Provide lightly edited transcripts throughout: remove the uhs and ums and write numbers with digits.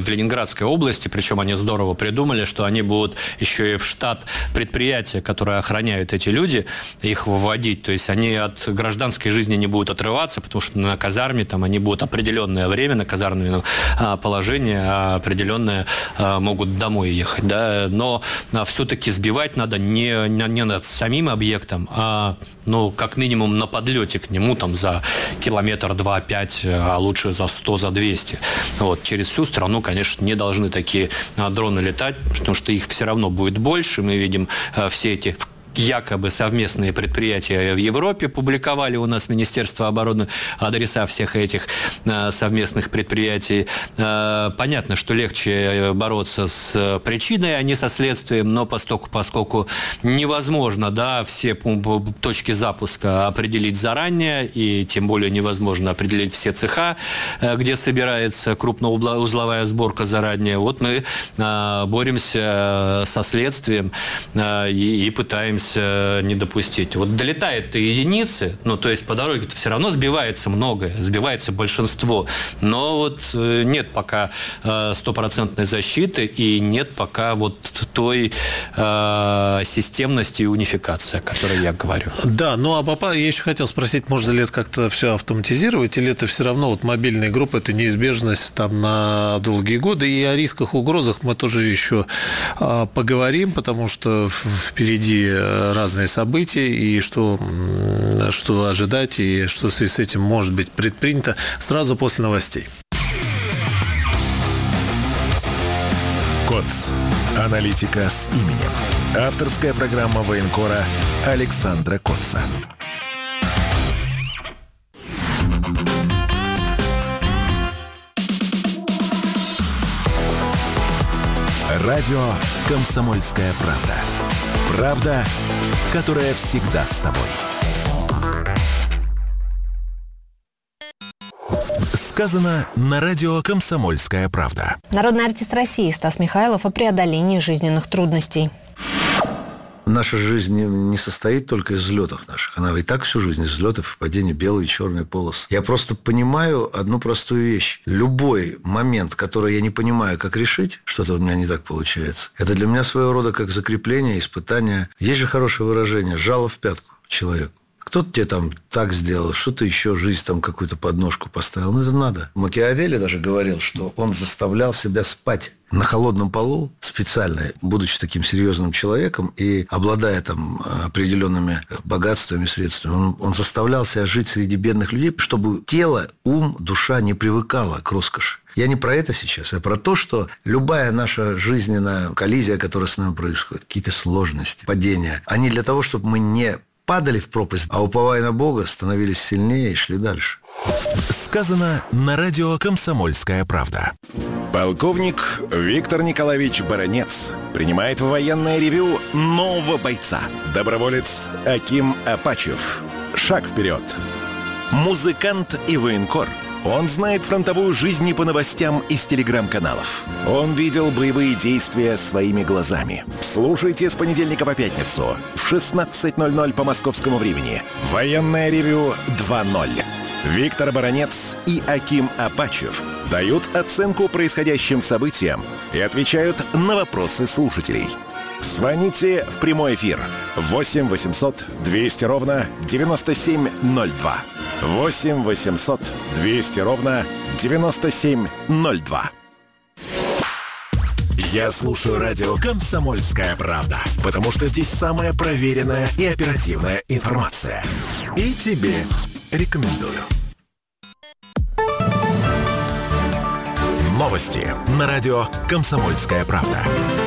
в Ленинградской области, причем они здорово придумали, что они будут еще и в штат предприятия, которые охраняют эти люди, их выводить. То есть они от гражданской жизни не будут отрываться, потому что на казарме там они будут определенное время, на казарменном положении, а определенное могут домой ехать. Да? Но все-таки сбивать надо не над самим объектом, а как минимум на подлете к нему там, за километр, 2-5, а лучше за 100, за 200. Через всю страну, конечно, не должны такие дроны летать, потому что их все равно будет больше. Мы видим все эти якобы совместные предприятия в Европе, публиковали у нас Министерство обороны адреса всех этих совместных предприятий. Понятно, что легче бороться с причиной, а не со следствием, но поскольку невозможно, все точки запуска определить заранее, и тем более невозможно определить все цеха, где собирается крупноузловая сборка заранее, мы боремся со следствием и пытаемся не допустить. Долетает до единицы, то есть по дороге-то все равно сбивается многое, сбивается большинство, но нет пока стопроцентной защиты и нет пока той системности и унификации, о которой я говорю. Да, я еще хотел спросить, можно ли это как-то все автоматизировать, или это все равно мобильные группы, это неизбежность там на долгие годы, и о рисках, угрозах мы тоже еще поговорим, потому что впереди разные события, и что ожидать, и что в связи с этим может быть предпринято сразу после новостей. КОЦ. Аналитика с именем. Авторская программа военкора Александра Котца. Радио «Комсомольская правда». Правда, которая всегда с тобой. Сказано на радио «Комсомольская правда». Народный артист России Стас Михайлов о преодолении жизненных трудностей. Наша жизнь не состоит только из взлетов наших. Она и так всю жизнь из взлетов и падений, белые и черные полосы. Я просто понимаю одну простую вещь. Любой момент, который я не понимаю, как решить, что-то у меня не так получается, это для меня своего рода как закрепление, испытание. Есть же хорошее выражение «жало в пятку» человеку. Кто-то тебе там так сделал, что-то еще, жизнь там какую-то подножку поставил. Это надо. Макиавелли даже говорил, что он заставлял себя спать на холодном полу специально, будучи таким серьезным человеком и обладая там определенными богатствами, средствами. Он заставлял себя жить среди бедных людей, чтобы тело, ум, душа не привыкала к роскоши. Я не про это сейчас, а про то, что любая наша жизненная коллизия, которая с нами происходит, какие-то сложности, падения, они для того, чтобы мы не падали в пропасть, а уповая на Бога, становились сильнее и шли дальше. Сказано на радио «Комсомольская правда». Полковник Виктор Николаевич Баранец принимает в военное ревю нового бойца. Доброволец Аким Апачев. Шаг вперед. Музыкант и военкор. Он знает фронтовую жизнь не по новостям из телеграм-каналов. Он видел боевые действия своими глазами. Слушайте с понедельника по пятницу в 16:00 по московскому времени. Военное ревю 2.0. Виктор Баранец и Аким Апачев дают оценку происходящим событиям и отвечают на вопросы слушателей. Звоните в прямой эфир 8 800 200 ровно 9702. 8 800 200 ровно 9702. Я слушаю радио «Комсомольская правда», потому что здесь самая проверенная и оперативная информация. И тебе рекомендую. Новости на радио «Комсомольская правда».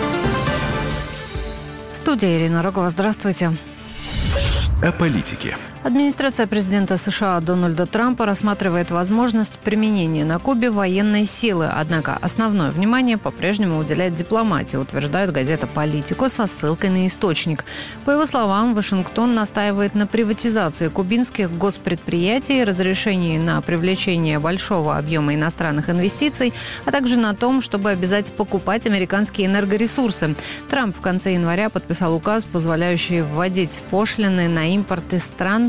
Студия Ирина Рогова. Здравствуйте. О политике. Администрация президента США Дональда Трампа рассматривает возможность применения на Кубе военной силы. Однако основное внимание по-прежнему уделяет дипломатии, утверждает газета «Политико» со ссылкой на источник. По его словам, Вашингтон настаивает на приватизации кубинских госпредприятий, разрешении на привлечение большого объема иностранных инвестиций, а также на том, чтобы обязать покупать американские энергоресурсы. Трамп в конце января подписал указ, позволяющий вводить пошлины на импорт из стран,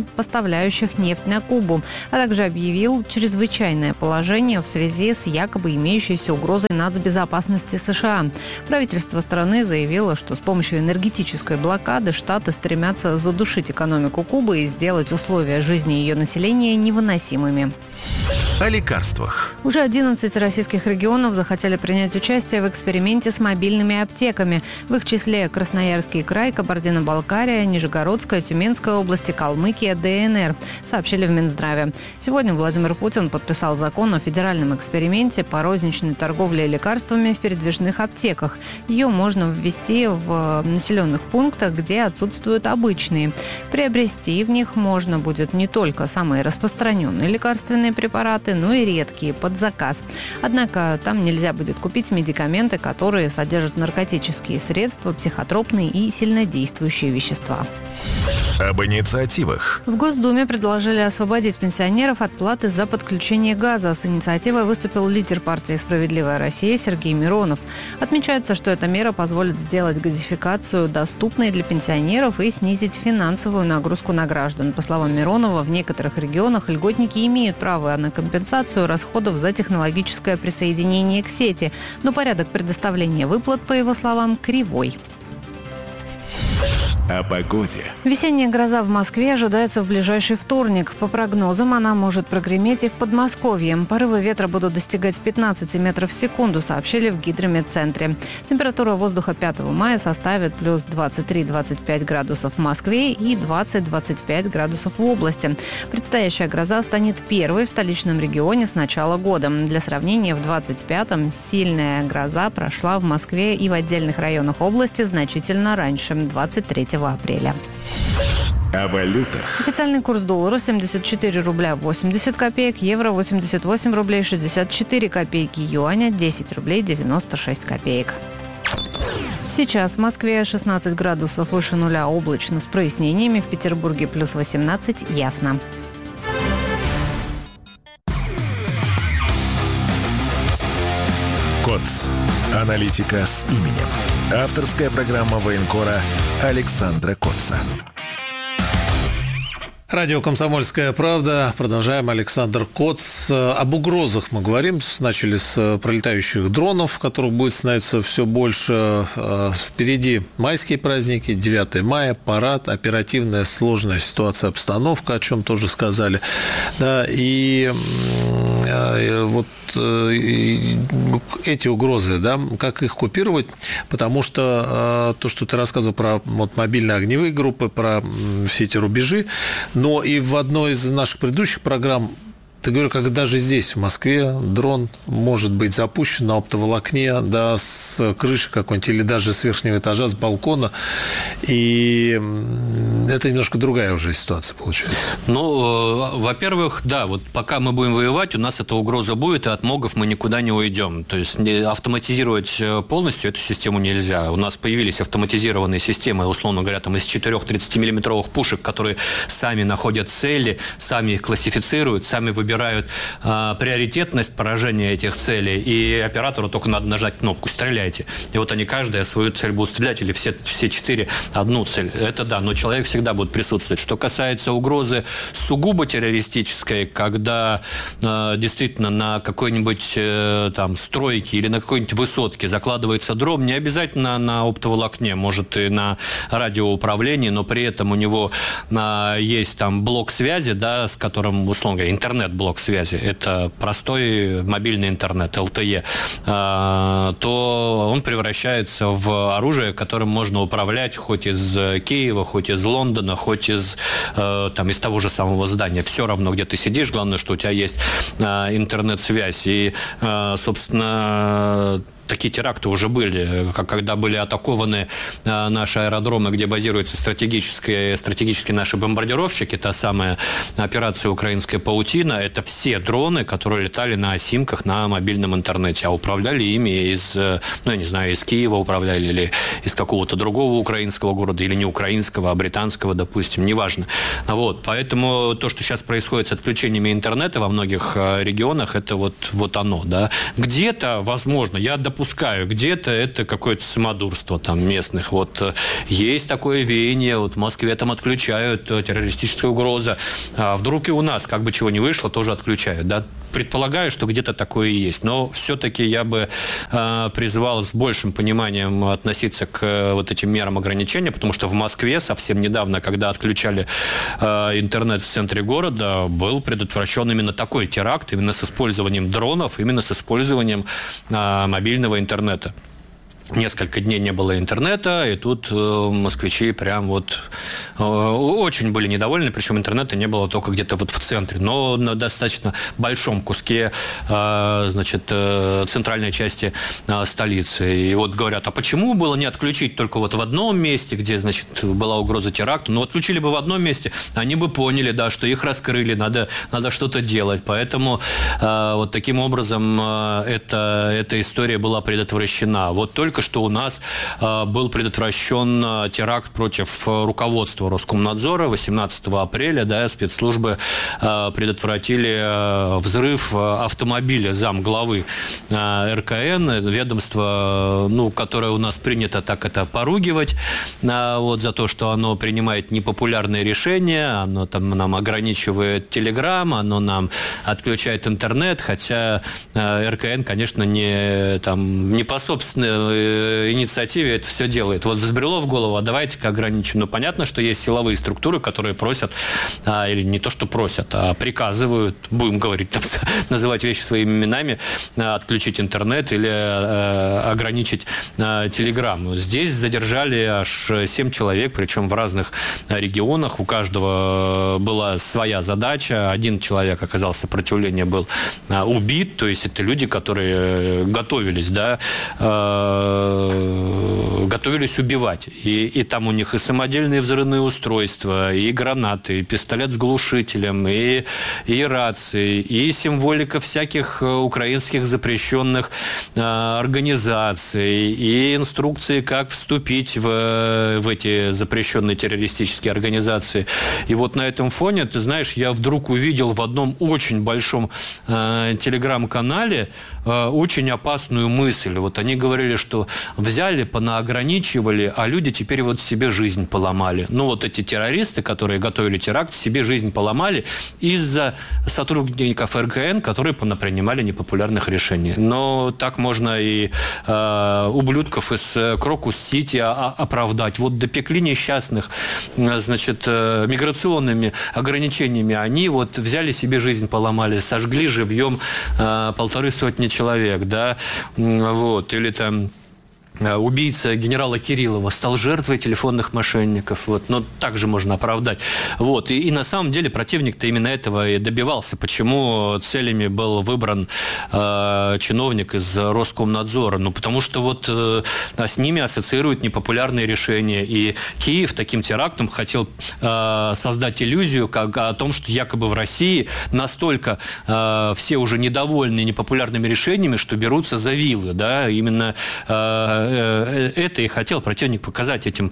поставляющих нефть на Кубу, а также объявил чрезвычайное положение в связи с якобы имеющейся угрозой нацбезопасности США. Правительство страны заявило, что с помощью энергетической блокады Штаты стремятся задушить экономику Кубы и сделать условия жизни ее населения невыносимыми. О лекарствах. Уже 11 российских регионов захотели принять участие в эксперименте с мобильными аптеками. В их числе Красноярский край, Кабардино-Балкария, Нижегородская, Тюменская области, Калмыкия, ДНР, сообщили в Минздраве. Сегодня Владимир Путин подписал закон о федеральном эксперименте по розничной торговле лекарствами в передвижных аптеках. Ее можно ввести в населенных пунктах, где отсутствуют обычные. Приобрести в них можно будет не только самые распространенные лекарственные препараты, но и редкие под заказ. Однако там нельзя будет купить медикаменты, которые содержат наркотические средства, психотропные и сильнодействующие вещества. Об инициативах. В Госдуме предложили освободить пенсионеров от платы за подключение газа. С инициативой выступил лидер партии «Справедливая Россия» Сергей Миронов. Отмечается, что эта мера позволит сделать газификацию доступной для пенсионеров и снизить финансовую нагрузку на граждан. По словам Миронова, в некоторых регионах льготники имеют право на компенсацию расходов за технологическое присоединение к сети, но порядок предоставления выплат, по его словам, кривой. О погоде. Весенняя гроза в Москве ожидается в ближайший вторник. По прогнозам, она может прогреметь и в Подмосковье. Порывы ветра будут достигать 15 метров в секунду, сообщили в Гидрометцентре. Температура воздуха 5 мая составит плюс 23-25 градусов в Москве и 20-25 градусов в области. Предстоящая гроза станет первой в столичном регионе с начала года. Для сравнения, в 25-м сильная гроза прошла в Москве и в отдельных районах области значительно раньше, 23 апреля. О валютах. Официальный курс доллара 74 рубля 80 копеек, евро 88 рублей 64 копейки, юаня 10 рублей 96 копеек. Сейчас в Москве 16 градусов выше нуля, облачно с прояснениями, в Петербурге плюс 18, ясно. КОЦ. Аналитика с именем. Авторская программа военкора Александра Котца. Радио «Комсомольская правда». Продолжаем. Александр Коц. Об угрозах мы говорим. Начали с пролетающих дронов, которых будет становиться все больше. Впереди майские праздники, 9 мая, парад, оперативная сложная ситуация, обстановка, о чем тоже сказали. Да, и вот эти угрозы, да, как их купировать, потому что то, что ты рассказывал про вот, мобильные огневые группы, про все эти рубежи, но и в одной из наших предыдущих программ ты говорил, как даже здесь, в Москве, дрон может быть запущен на оптоволокне, да, с крыши какой-нибудь или даже с верхнего этажа, с балкона. И это немножко другая уже ситуация получается. Ну, во-первых, да, вот пока мы будем воевать, у нас эта угроза будет, и от МОГов мы никуда не уйдем. То есть автоматизировать полностью эту систему нельзя. У нас появились автоматизированные системы, условно говоря, там из 4 30-миллиметровых пушек, которые сами находят цели, сами их классифицируют, сами выбирают приоритетность поражения этих целей, и оператору только надо нажать кнопку «Стреляйте». И вот они каждая свою цель будут стрелять, или все 4 одну цель. Это да, но человек всегда будет присутствовать. Что касается угрозы сугубо террористической, когда действительно на какой-нибудь там стройке или на какой-нибудь высотке закладывается дрон, не обязательно на оптоволокне, может и на радиоуправлении, но при этом у него есть там блок связи, да, с которым, условно говоря, интернет-блок связи, это простой мобильный интернет, LTE, то он превращается в оружие, которым можно управлять хоть из Киева, хоть из Лондона, хоть из того же самого здания. Все равно, где ты сидишь, главное, что у тебя есть интернет-связь. И, собственно, такие теракты уже были, когда были атакованы наши аэродромы, где базируются стратегические наши бомбардировщики, та самая операция «Украинская паутина», это все дроны, которые летали на осимках на мобильном интернете, а управляли ими из Киева управляли, или из какого-то другого украинского города, или не украинского, а британского, допустим, неважно. Вот, поэтому то, что сейчас происходит с отключениями интернета во многих регионах, это вот оно, да. Где-то, возможно, я допускаю, допускаю, где-то это какое-то самодурство там местных. Вот есть такое веяние, вот в Москве там отключают, террористическая угроза. А вдруг и у нас, как бы чего не вышло, тоже отключают, да? Предполагаю, что где-то такое и есть. Но все-таки я бы призвал с большим пониманием относиться к вот этим мерам ограничения, потому что в Москве совсем недавно, когда отключали интернет в центре города, был предотвращен именно такой теракт, именно с использованием дронов, именно с использованием мобильного интернета. Несколько дней не было интернета, и тут москвичи прям вот очень были недовольны, причем интернета не было только где-то вот в центре, но на достаточно большом куске, значит, центральной части столицы. И вот говорят, а почему было не отключить только вот в одном месте, где, значит, была угроза теракта? Ну, отключили бы в одном месте, они бы поняли, да, что их раскрыли, надо что-то делать. Поэтому вот таким образом эта история была предотвращена. Вот только что у нас был предотвращен теракт против руководства Роскомнадзора 18 апреля, да, спецслужбы предотвратили взрыв автомобиля замглавы РКН, ведомство, ну, которое у нас принято так это поругивать, вот, за то, что оно принимает непопулярные решения, оно там нам ограничивает Телеграм, оно нам отключает интернет, хотя РКН, конечно, не по собственной инициативе это все делает. Вот взбрело в голову, а давайте-ка ограничим. Ну, понятно, что есть силовые структуры, которые просят, или не то, что просят, а приказывают, будем говорить, там, называть вещи своими именами, отключить интернет или ограничить Телеграм. Здесь задержали аж 7 человек, причем в разных регионах. У каждого была своя задача. Один человек оказал сопротивление, был убит. То есть это люди, которые готовились, да, готовились убивать. И там у них и самодельные взрывные устройства, и гранаты, и пистолет с глушителем, и рации, и символика всяких украинских запрещенных организаций, и инструкции, как вступить в эти запрещенные террористические организации. И вот на этом фоне, ты знаешь, я вдруг увидел в одном очень большом телеграм-канале очень опасную мысль. Вот они говорили, что взяли, понаограничивали, а люди теперь вот себе жизнь поломали. Ну, вот эти террористы, которые готовили теракт, себе жизнь поломали из-за сотрудников РКН, которые принимали непопулярных решений. Но так можно и ублюдков из Крокус-Сити оправдать. Вот допекли несчастных, значит, миграционными ограничениями. Они вот взяли себе жизнь поломали, сожгли живьем 150 человек, да, вот, или там убийца генерала Кириллова стал жертвой телефонных мошенников. Вот. Но также можно оправдать. Вот. И на самом деле противник-то именно этого и добивался. Почему целями был выбран чиновник из Роскомнадзора? Ну, потому что вот с ними ассоциируют непопулярные решения. И Киев таким терактом хотел создать иллюзию о том, что якобы в России настолько все уже недовольны непопулярными решениями, что берутся за вилы. Да? Именно это и хотел противник показать этим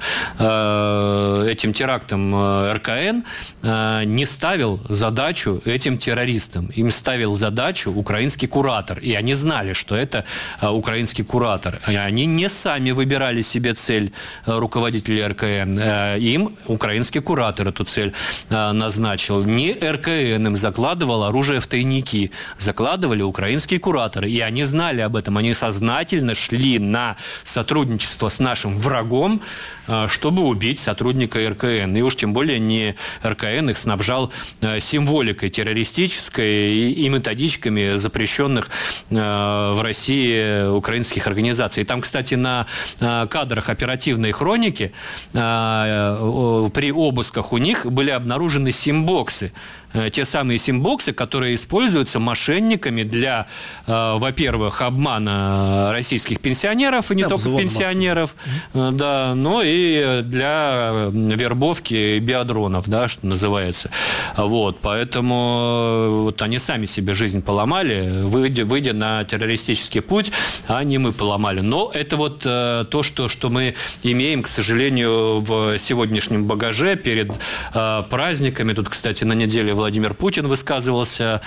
терактом. РКН не ставил задачу этим террористам. Им ставил задачу украинский куратор. И они знали, что это украинский куратор. И они не сами выбирали себе цель руководителей РКН. Им украинский куратор эту цель назначил. Не РКН им закладывал оружие в тайники. Закладывали украинские кураторы. И они знали об этом. Они сознательно шли на сотрудничество с нашим врагом, чтобы убить сотрудника РКН. И уж тем более не РКН их снабжал символикой террористической и методичками запрещенных в России украинских организаций. И там, кстати, на кадрах оперативной хроники при обысках у них были обнаружены симбоксы. Те самые симбоксы, которые используются мошенниками для, во-первых, обмана российских пенсионеров, и не только пенсионеров, да, но и для вербовки биодронов, да, что называется. Вот, поэтому вот они сами себе жизнь поломали, выйдя на террористический путь, а не мы поломали. Но это вот то, что мы имеем, к сожалению, в сегодняшнем багаже перед праздниками. Тут, кстати, на неделе Владимир Путин высказывался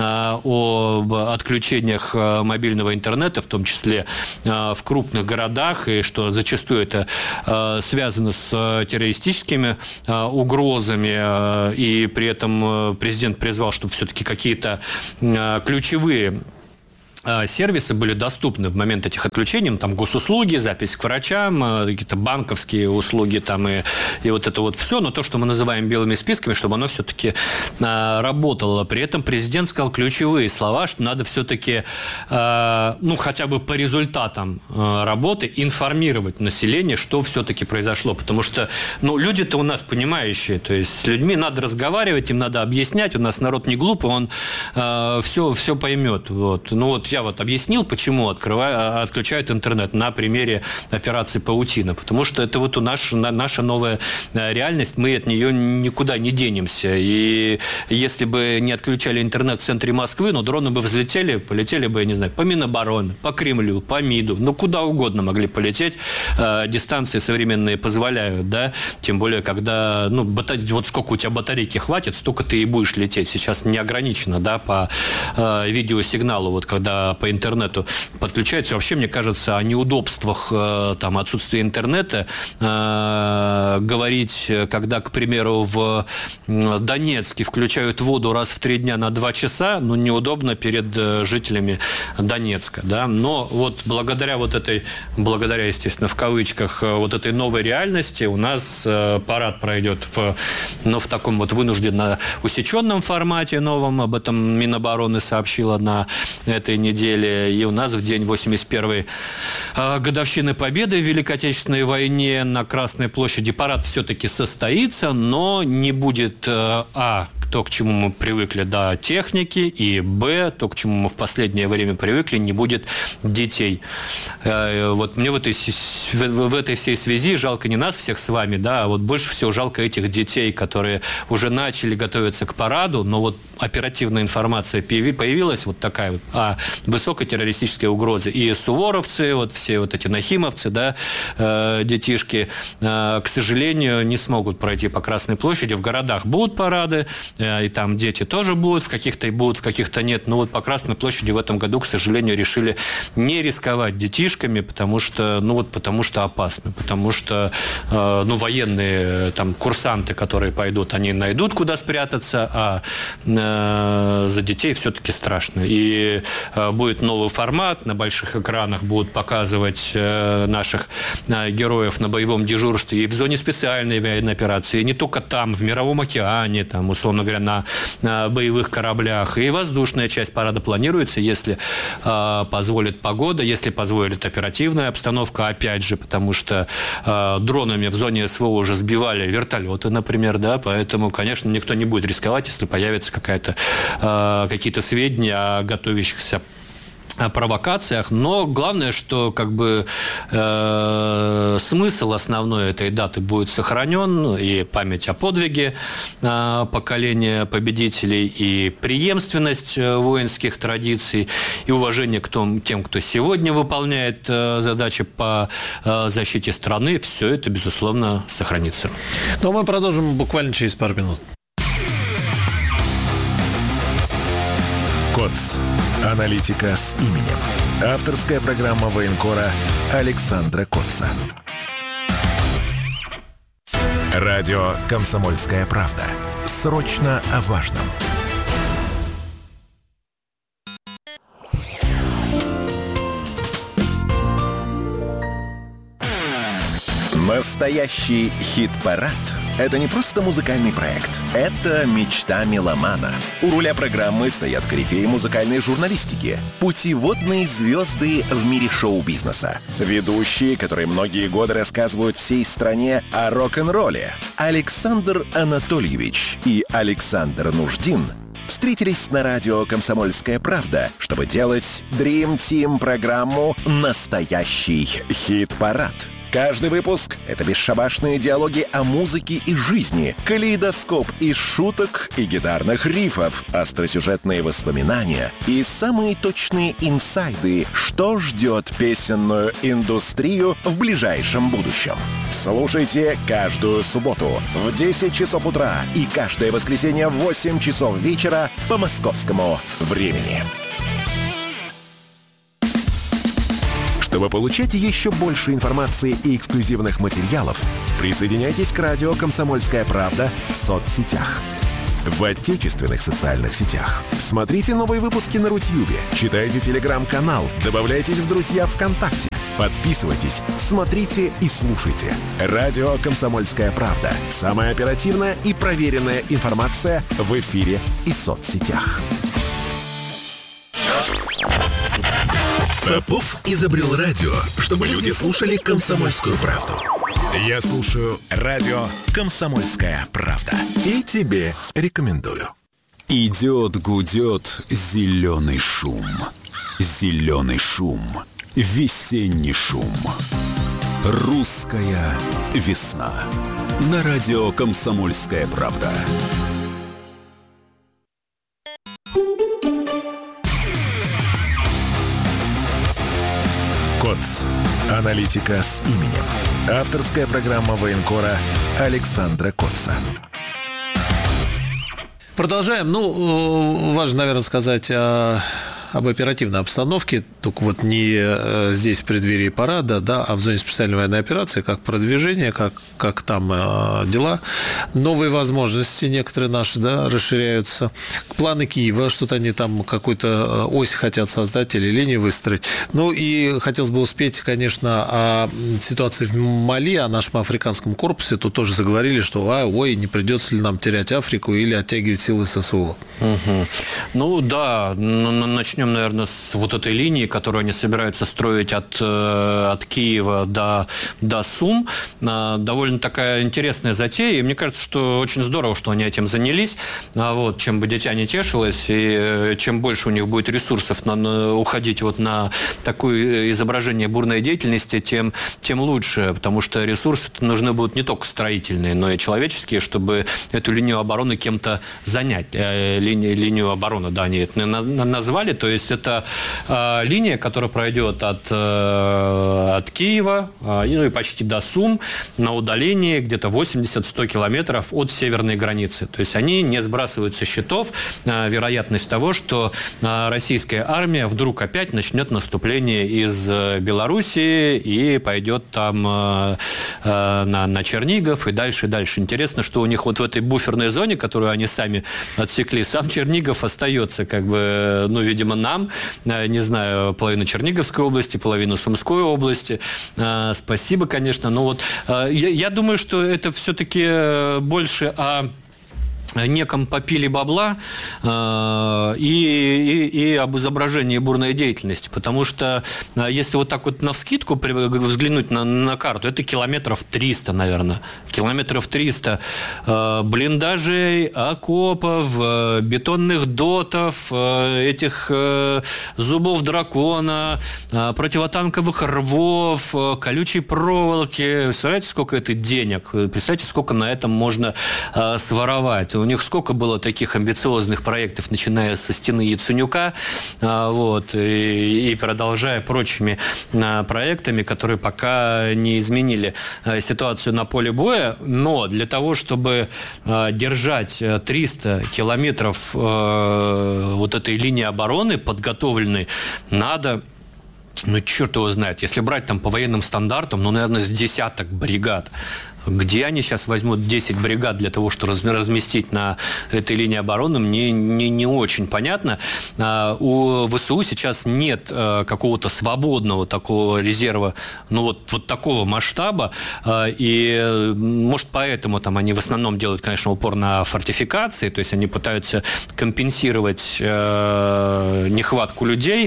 об отключениях мобильного интернета, в том числе в крупных городах, и что зачастую это связано с террористическими угрозами, и при этом президент призвал, чтобы все-таки какие-то ключевые сервисы были доступны в момент этих отключений, там госуслуги, запись к врачам, какие-то банковские услуги там и вот это вот все, но то, что мы называем белыми списками, чтобы оно все-таки работало. При этом президент сказал ключевые слова, что надо все-таки, хотя бы по результатам работы информировать население, что все-таки произошло, потому что, люди-то у нас понимающие, то есть с людьми надо разговаривать, им надо объяснять, у нас народ не глупый, он все поймет, вот. Я объяснил, почему отключают интернет на примере операции «Паутина». Потому что это вот наша новая реальность, мы от нее никуда не денемся. И если бы не отключали интернет в центре Москвы, дроны бы взлетели, полетели бы, я не знаю, по Минобороны, по Кремлю, по МИДу, куда угодно могли полететь. Дистанции современные позволяют, да, тем более, когда, вот сколько у тебя батарейки хватит, столько ты и будешь лететь. Сейчас не ограничено, да, по видеосигналу, вот когда по интернету подключаются. Вообще, мне кажется, о неудобствах отсутствия интернета говорить, когда, к примеру, в Донецке включают воду раз в 3 дня на 2 часа, неудобно перед жителями Донецка, да. Но вот благодаря, естественно, в кавычках, вот этой новой реальности у нас парад пройдет в таком вот вынужденно усеченном формате новом. Об этом Минобороны сообщила на этой неделе. И у нас в день 81-й годовщины Победы в Великой Отечественной войне на Красной площади парад все-таки состоится, но не будет то, к чему мы привыкли, да, техники, и то, к чему мы в последнее время привыкли, не будет детей. Вот мне в этой всей связи жалко не нас всех с вами, да, а вот больше всего жалко этих детей, которые уже начали готовиться к параду, но вот оперативная информация появилась вот такая вот о высокой террористической угрозе. И суворовцы, вот все вот эти нахимовцы, да, детишки, к сожалению, не смогут пройти по Красной площади. В городах будут парады, и там дети тоже будут, в каких-то и будут, в каких-то нет. Но вот по Красной площади в этом году, к сожалению, решили не рисковать детишками, потому что опасно, потому что военные там курсанты, которые пойдут, они найдут, куда спрятаться, а за детей все-таки страшно. И будет новый формат, на больших экранах будут показывать наших героев на боевом дежурстве и в зоне специальной военной операции, и не только там, в Мировом океане, там, условно говоря, на боевых кораблях. И воздушная часть парада планируется, если позволит погода, если позволит оперативная обстановка, опять же, потому что дронами в зоне СВО уже сбивали вертолеты, например, да, поэтому, конечно, никто не будет рисковать, если появится какие-то сведения о готовящихся провокациях, но главное, что смысл основной этой даты будет сохранен, и память о подвиге поколения победителей, и преемственность воинских традиций, и уважение к тем, кто сегодня выполняет задачи по защите страны, все это, безусловно, сохранится. Но мы продолжим буквально через пару минут. КОЦ. Аналитика с именем. Авторская программа военкора Александра Котца. Радио «Комсомольская правда». Срочно о важном. Настоящий хит-парад – это не просто музыкальный проект. Это мечта меломана. У руля программы стоят корифеи музыкальной журналистики, путеводные звезды в мире шоу-бизнеса, ведущие, которые многие годы рассказывают всей стране о рок-н-ролле. Александр Анатольевич и Александр Нуждин в встретились на радио «Комсомольская правда», чтобы делать Dream Team программу «Настоящий хит-парад». Каждый выпуск — это бесшабашные диалоги о музыке и жизни, калейдоскоп из шуток и гитарных рифов, остросюжетные воспоминания и самые точные инсайды, что ждет песенную индустрию в ближайшем будущем. Слушайте каждую субботу в 10 часов утра и каждое воскресенье в 8 часов вечера по московскому времени. Чтобы получать еще больше информации и эксклюзивных материалов, присоединяйтесь к радио «Комсомольская правда» в соцсетях. В отечественных социальных сетях. Смотрите новые выпуски на Рутьюбе, читайте телеграм-канал, добавляйтесь в друзья ВКонтакте, подписывайтесь, смотрите и слушайте. Радио «Комсомольская правда». Самая оперативная и проверенная информация в эфире и соцсетях. Попов изобрел радио, чтобы люди слушали «Комсомольскую правду». Я слушаю радио «Комсомольская правда». И тебе рекомендую. Идет, гудет зеленый шум. Зеленый шум. Весенний шум. Русская весна. На радио «Комсомольская правда». КОЦ. Аналитика с именем. Авторская программа военкора Александра Коца. Продолжаем. Важно, наверное, сказать об оперативной обстановке, только вот не здесь в преддверии парада, да, а в зоне специальной военной операции, как продвижение, как там дела. Новые возможности некоторые наши, да, расширяются. Планы Киева, что-то они там какую-то ось хотят создать или линию выстроить. И хотелось бы успеть, конечно, о ситуации в Мали, о нашем африканском корпусе. Тут тоже заговорили, что не придется ли нам терять Африку или оттягивать силы ССО. Да, начнем, наверное, с вот этой линии, которую они собираются строить от Киева до Сум. Довольно такая интересная затея, и мне кажется, что очень здорово, что они этим занялись. Чем бы дитя не тешилось, и чем больше у них будет ресурсов уходить на такое изображение бурной деятельности, тем лучше, потому что ресурсы нужны будут не только строительные, но и человеческие, чтобы эту линию обороны кем-то занять. Линию обороны, да, они это назвали, то есть это линия, которая пройдет от Киева и почти до Сум на удалении где-то 80-100 километров от северной границы. То есть они не сбрасывают со счетов вероятность того, что российская армия вдруг опять начнет наступление из Белоруссии и пойдет там на Чернигов и дальше. Интересно, что у них вот в этой буферной зоне, которую они сами отсекли, сам Чернигов остается видимо, нам, не знаю, половину Черниговской области, половину Сумской области. Спасибо, конечно. Но я думаю, что это все-таки больше о неком попили бабла и об изображении бурной деятельности. Потому что если вот так вот навскидку взглянуть на карту, это километров 300, наверное. Километров 300 блиндажей, окопов, бетонных дотов, этих зубов дракона, противотанковых рвов, колючей проволоки. Представляете, сколько это денег? Представляете, сколько на этом можно своровать? У них сколько было таких амбициозных проектов, начиная со стены Яценюка, и продолжая прочими проектами, которые пока не изменили ситуацию на поле боя. Но для того, чтобы держать 300 километров вот этой линии обороны подготовленной, надо... черт его знает. Если брать там по военным стандартам, наверное, с десяток бригад. Где они сейчас возьмут 10 бригад для того, чтобы разместить на этой линии обороны, мне не очень понятно. У ВСУ сейчас нет какого-то свободного такого резерва, такого масштаба, и, может, поэтому там они в основном делают, конечно, упор на фортификации, то есть они пытаются компенсировать нехватку людей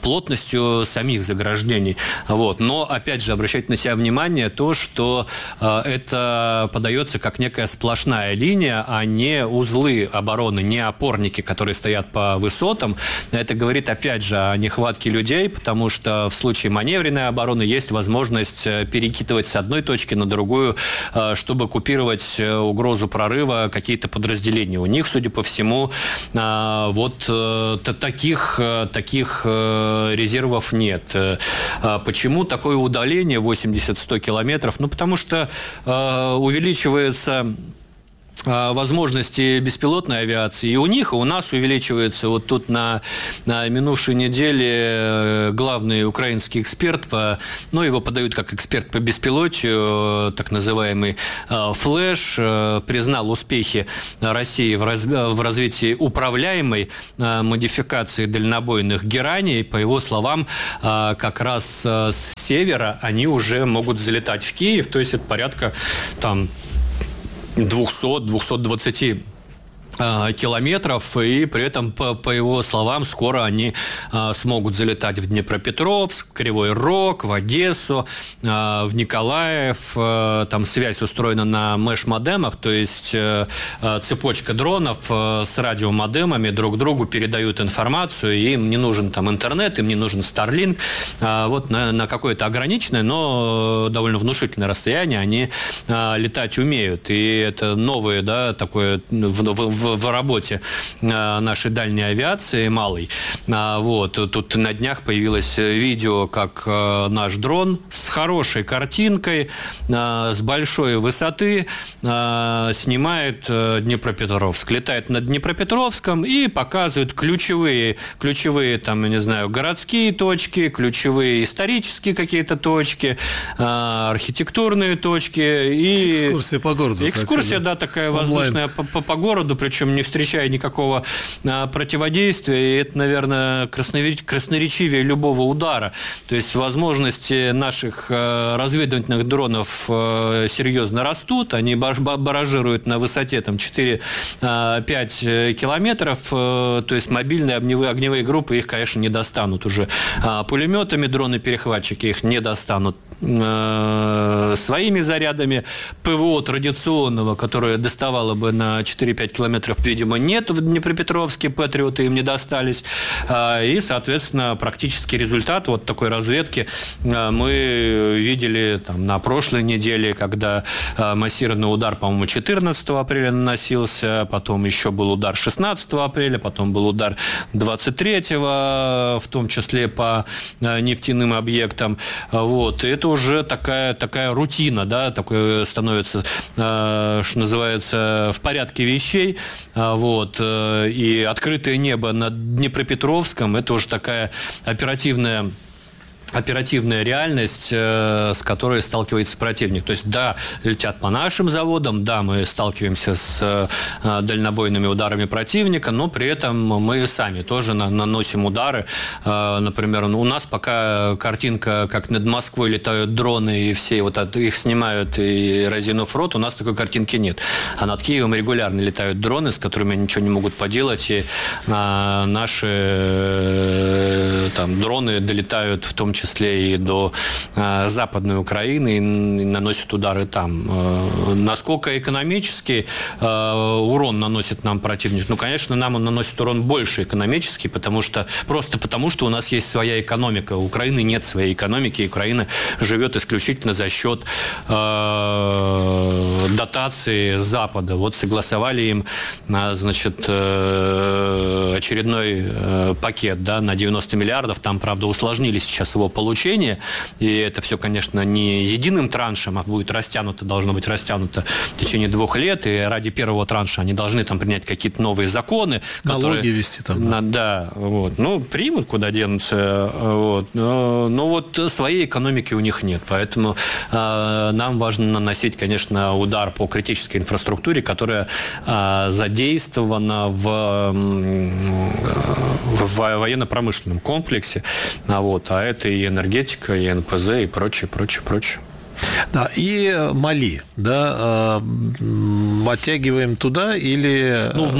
плотностью самих заграждений. Но, опять же, обращайте на себя внимание то, что это подается как некая сплошная линия, а не узлы обороны, не опорники, которые стоят по высотам. Это говорит, опять же, о нехватке людей, потому что в случае маневренной обороны есть возможность перекидывать с одной точки на другую, чтобы купировать угрозу прорыва какие-то подразделения. У них, судя по всему, таких резервов нет. Почему такое удаление 80-100 километров? Потому что увеличивается возможности беспилотной авиации и у них, и у нас увеличивается. Вот тут на минувшей неделе главный украинский эксперт его подают как эксперт по беспилотию, так называемый Флэш, признал успехи России в развитии управляемой модификации дальнобойных гераней. По его словам, как раз с севера они уже могут залетать в Киев, то есть это порядка 200-220 километров, и при этом, по его словам, скоро они смогут залетать в Днепропетровск, Кривой Рог, в Одессу, в Николаев. Там связь устроена на меш-модемах, то есть цепочка дронов с радиомодемами друг другу передают информацию, и им не нужен там интернет, им не нужен Starlink. Вот на какое-то ограниченное, но довольно внушительное расстояние они летать умеют. И это новое, такое в работе нашей дальней авиации малой. Тут на днях появилось видео, как наш дрон с хорошей картинкой, с большой высоты снимает Днепропетровск. Летает над Днепропетровском и показывает ключевые городские точки, ключевые исторические какие-то точки, архитектурные точки. И экскурсия по городу. Экскурсия, такая воздушная по городу, причем не встречая никакого противодействия. И это, наверное, красноречивее любого удара. То есть возможности наших разведывательных дронов серьезно растут. Они баражируют на высоте 4-5 километров. То есть мобильные огневые группы их, конечно, не достанут уже. Пулеметами дроны-перехватчики их не достанут своими зарядами. ПВО традиционного, которое доставало бы на 4-5 километров, видимо, нет в Днепропетровске, патриоты им не достались. И, соответственно, практический результат вот такой разведки мы видели на прошлой неделе, когда массированный удар, по-моему, 14 апреля наносился, потом еще был удар 16 апреля, потом был удар 23-го, в том числе по нефтяным объектам. И это уже такая рутина, такое становится, что называется, в порядке вещей. И открытое небо над Днепропетровском – это уже такая оперативная реальность, с которой сталкивается противник. То есть, летят по нашим заводам, мы сталкиваемся с дальнобойными ударами противника, но при этом мы сами тоже наносим удары. Например, у нас пока картинка, как над Москвой летают дроны, и все их снимают, и разинув рот, у нас такой картинки нет. А над Киевом регулярно летают дроны, с которыми ничего не могут поделать, и наши дроны долетают в том числе и до Западной Украины, и наносят удары там. Насколько экономический урон наносит нам противник? Конечно, нам он наносит урон больше экономический, потому что у нас есть своя экономика. У Украины нет своей экономики, и Украина живет исключительно за счет дотации Запада. Согласовали им, очередной пакет, на 90 миллиардов. Там, правда, усложнили сейчас его получение, и это все, конечно, не единым траншем, а должно быть растянуто в течение 2 лет, и ради первого транша они должны принять какие-то новые законы. Налоги ввести там. Примут, куда денутся. Но своей экономики у них нет, поэтому нам важно наносить, конечно, удар по критической инфраструктуре, которая задействована в военно-промышленном комплексе. А это и энергетика, и НПЗ, и прочее. Да, и Мали, да, оттягиваем туда или... Ну, в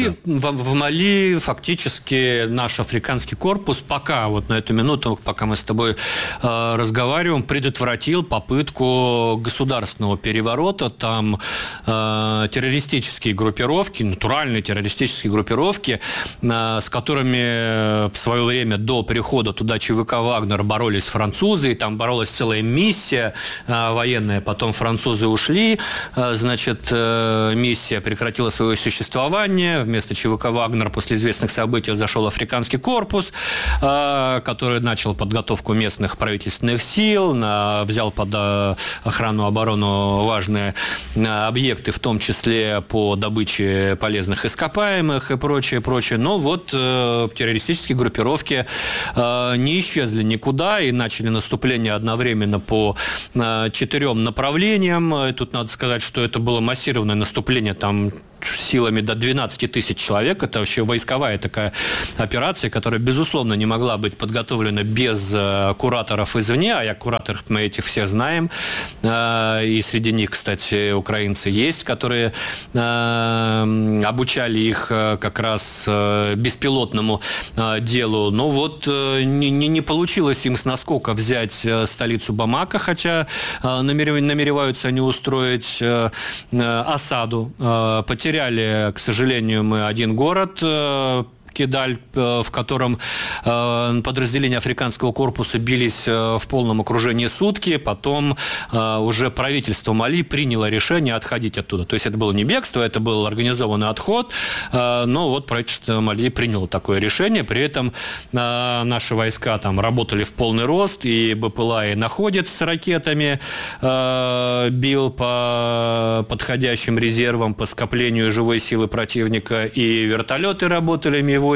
Мали фактически наш африканский корпус пока, вот на эту минуту, пока мы с тобой разговариваем, предотвратил попытку государственного переворота. Там террористические группировки, натуральные террористические группировки, с которыми в свое время до прихода туда ЧВК «Вагнер» боролись французы, и там боролась целая миссия военная, потом французы ушли, значит, миссия прекратила свое существование, вместо ЧВК «Вагнер» после известных событий зашел африканский корпус, который начал подготовку местных правительственных сил, взял под охрану, оборону важные объекты, в том числе по добыче полезных ископаемых и прочее. Но вот террористические группировки не исчезли никуда и начали наступление одновременно по 4 направлениям. Тут надо сказать, что это было массированное наступление, там силами до 12 тысяч человек. Это вообще войсковая такая операция, которая, безусловно, не могла быть подготовлена без кураторов извне, а кураторов мы этих все знаем. И среди них, кстати, украинцы есть, которые обучали их как раз беспилотному делу. Но вот не получилось им с наскока взять столицу Бамако, хотя намереваются они устроить осаду. Потеряли, к сожалению, мы один город, Кидаль, в котором подразделения африканского корпуса бились в полном окружении сутки. Потом уже правительство Мали приняло решение отходить оттуда. То есть это было не бегство, это был организованный отход. Но вот правительство Мали приняло такое решение. При этом наши войска там работали в полный рост. И БПЛА и находец с ракетами бил по подходящим резервам, по скоплению живой силы противника. И вертолеты работали, Ми-8,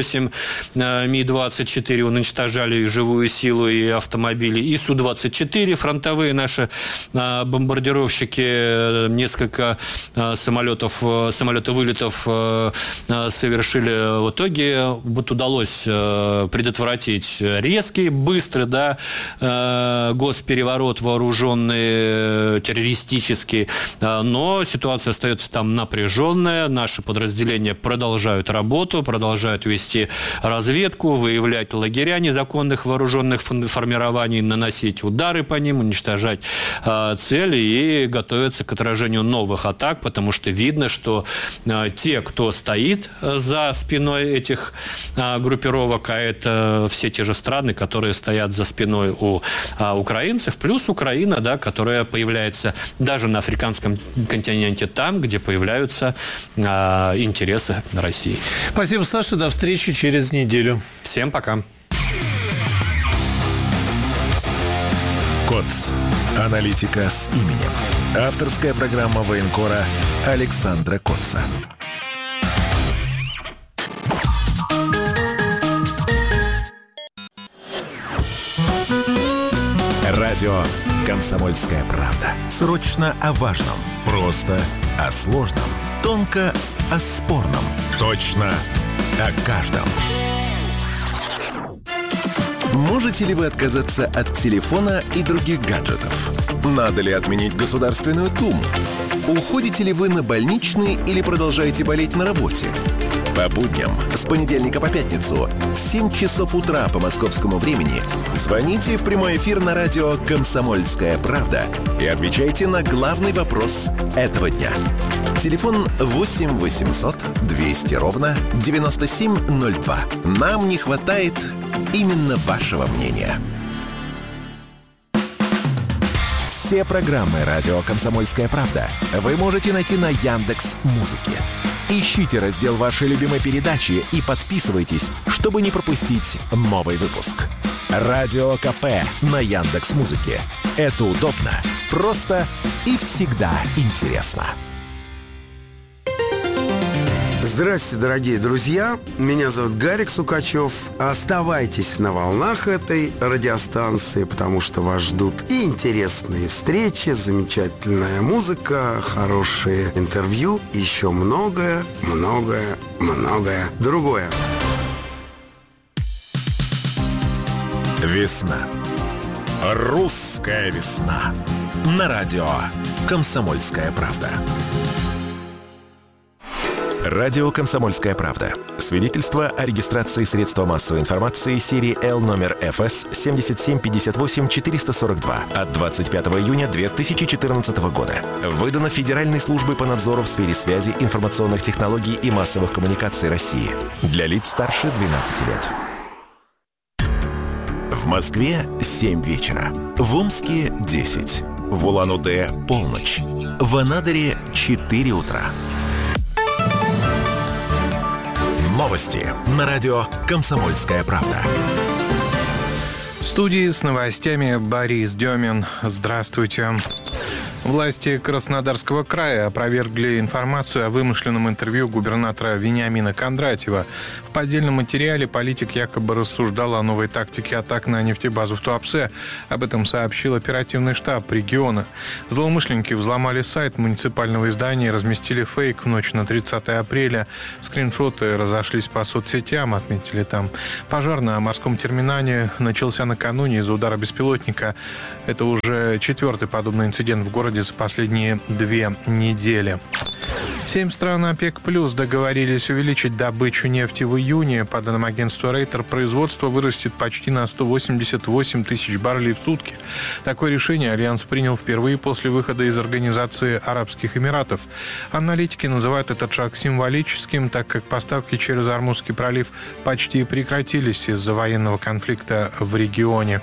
Ми-24 уничтожали живую силу и автомобили, и Су-24 фронтовые наши бомбардировщики, несколько самолетов-вылетов совершили. В итоге вот удалось предотвратить резкий, быстрый, госпереворот вооруженный, террористический, но ситуация остается там напряженная, наши подразделения продолжают работу, продолжают вести разведку, выявлять лагеря незаконных вооруженных формирований, наносить удары по ним, уничтожать цели и готовиться к отражению новых атак, потому что видно, что те, кто стоит за спиной этих группировок, а это все те же страны, которые стоят за спиной у украинцев, плюс Украина, которая появляется даже на африканском континенте, там, где появляются интересы России. Спасибо, Саша. До встречи через неделю. Всем пока. КОЦ. Аналитика с именем. Авторская программа военкора Александра Коца. Радио «Комсомольская правда». Срочно о важном. Просто о сложном. Тонко о спорном. Точно о каждом. Можете ли вы отказаться от телефона и других гаджетов? Надо ли отменить Государственную Думу? Уходите ли вы на больничный или продолжаете болеть на работе? По будням с понедельника по пятницу в 7 часов утра по московскому времени звоните в прямой эфир на радио «Комсомольская правда» и отвечайте на главный вопрос этого дня. Телефон 8 800 200 ровно 9702. Нам не хватает именно вашего мнения. Все программы радио «Комсомольская правда» вы можете найти на Яндекс.Музыке. Ищите раздел вашей любимой передачи и подписывайтесь, чтобы не пропустить новый выпуск. Радио КП на Яндекс.Музыке. Это удобно, просто и всегда интересно. Здравствуйте, дорогие друзья. Меня зовут Гарик Сукачев. Оставайтесь на волнах этой радиостанции, потому что вас ждут и интересные встречи, замечательная музыка, хорошие интервью, еще многое другое. Весна. Русская весна. на радио «Комсомольская правда». Радио «Комсомольская правда». Свидетельство о регистрации средства массовой информации серии L номер ФС 7758-442 от 25 июня 2014 года. Выдано Федеральной службой по надзору в сфере связи, информационных технологий и массовых коммуникаций России. Для лиц старше 12 лет. В Москве 7 вечера. В Омске 10. В Улан-Удэ полночь. В Анадыре 4 утра. Новости на радио «Комсомольская правда». В студии с новостями Борис Демин. Здравствуйте. Власти Краснодарского края опровергли информацию о вымышленном интервью губернатора Вениамина Кондратьева. В поддельном материале политик якобы рассуждал о новой тактике атак на нефтебазу в Туапсе. Об этом сообщил оперативный штаб региона. Злоумышленники взломали сайт муниципального издания и разместили фейк в ночь на 30 апреля. Скриншоты разошлись по соцсетям, отметили там. Пожар на морском терминале начался накануне из-за удара беспилотника. Это уже 4-й подобный инцидент в городе за последние 2 недели. 7 стран ОПЕК+ договорились увеличить добычу нефти в июне. По данным агентства Рейтер, производство вырастет почти на 188 тысяч баррелей в сутки. Такое решение Альянс принял впервые после выхода из Организации Арабских Эмиратов. Аналитики называют этот шаг символическим, так как поставки через Ормузский пролив почти прекратились из-за военного конфликта в регионе.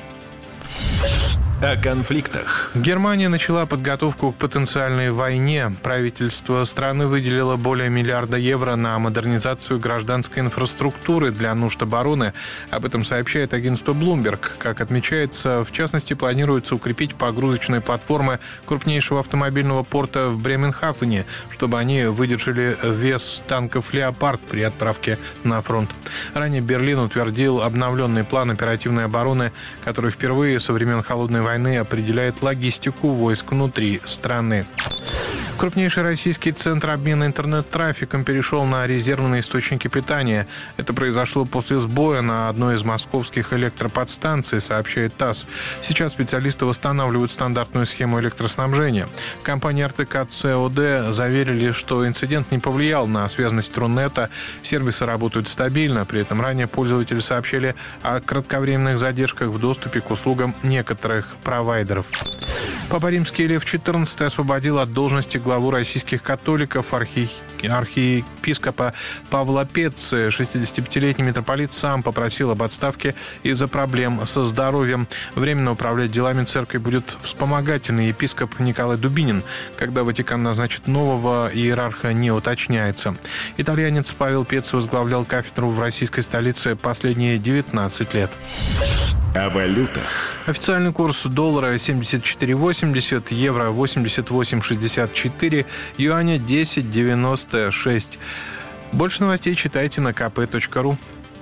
О конфликтах. Германия начала подготовку к потенциальной войне. Правительство страны выделило более миллиарда евро на модернизацию гражданской инфраструктуры для нужд обороны. Об этом сообщает агентство Bloomberg. Как отмечается, в частности, планируется укрепить погрузочные платформы крупнейшего автомобильного порта в Бременхафене, чтобы они выдержали вес танков «Леопард» при отправке на фронт. Ранее Берлин утвердил обновленный план оперативной обороны, который впервые со времен Холодной войны определяет логистику войск внутри страны. Крупнейший российский центр обмена интернет-трафиком перешел на резервные источники питания. Это произошло после сбоя на одной из московских электроподстанций, сообщает ТАСС. Сейчас специалисты восстанавливают стандартную схему электроснабжения. В компании РТК ЦОД заверили, что инцидент не повлиял на связность Рунета. Сервисы работают стабильно. При этом ранее пользователи сообщили о кратковременных задержках в доступе к услугам некоторых провайдеров. Папа Римский Лев XIV освободил от должности главу российских католиков архиепископа Павла Пецци. 65-летний митрополит сам попросил об отставке из-за проблем со здоровьем. Временно управлять делами церкви будет вспомогательный епископ Николай Дубинин. Когда Ватикан назначит нового иерарха, не уточняется. Итальянец Павел Пецци возглавлял кафедру в российской столице последние 19 лет. О валютах. Официальный курс доллара 74,80, евро 88,64, юаня 10,96. Больше новостей читайте на kp.ru.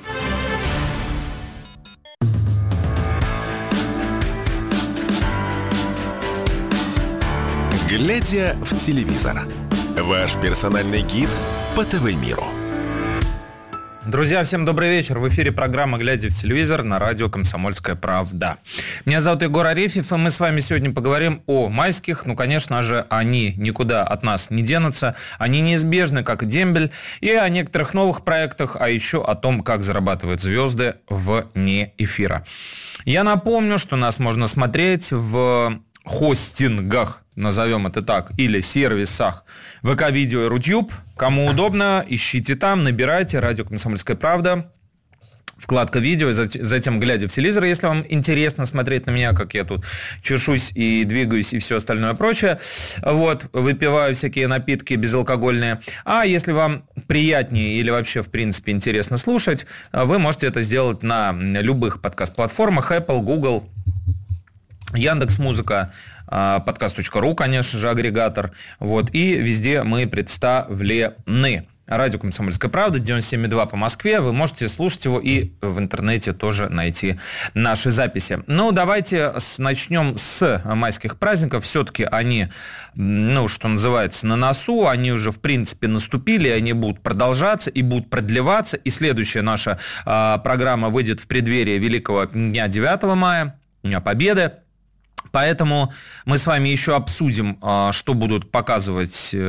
Глядя в телевизор. Ваш персональный гид по ТВ-миру. Друзья, всем добрый вечер. В эфире программа «Глядя в телевизор» на радио «Комсомольская правда». Меня зовут Егор Арефьев, и мы с вами сегодня поговорим о майских. Ну, конечно же, они никуда от нас не денутся. Они неизбежны, как и дембель. И о некоторых новых проектах, а еще о том, как зарабатывают звезды вне эфира. Я напомню, что нас можно смотреть в хостингах, назовем это так, или сервисах ВК-видео и Рутюб. Кому удобно, ищите там, набирайте «Радио Комсомольская правда», вкладка «Видео», затем «Глядя в телевизор», если вам интересно смотреть на меня, как я тут чешусь и двигаюсь и все остальное прочее. Вот, выпиваю всякие напитки безалкогольные. А если вам приятнее или вообще, в принципе, интересно слушать, вы можете это сделать на любых подкаст-платформах: Apple, Google, Яндекс.Музыка, подкаст.ру, конечно же, агрегатор. Вот, и везде мы представлены. Радио «Комсомольская правда», 97,2 по Москве. Вы можете слушать его и в интернете тоже найти наши записи. Ну, давайте начнем с майских праздников. Все-таки они, что называется, на носу. Они уже, в принципе, наступили. Они будут продолжаться и будут продлеваться. И следующая наша программа выйдет в преддверии Великого дня 9 мая, Дня Победы. Поэтому мы с вами еще обсудим, что будут показывать и